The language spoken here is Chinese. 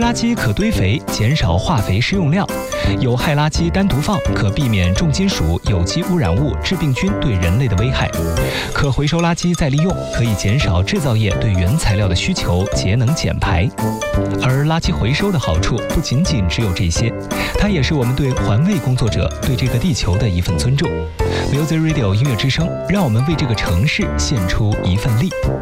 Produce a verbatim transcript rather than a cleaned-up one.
垃圾可堆肥，减少化肥施用量；有害垃圾单独放，可避免重金属、有机污染物、致病菌对人类的危害。可回收垃圾再利用，可以减少制造业对原材料的需求，节能减排。而垃圾回收的好处不仅仅只有这些，它也是我们对环卫工作者、对这个地球的一份尊重。Music Radio 音乐之声，让我们为这个城市献出一份力。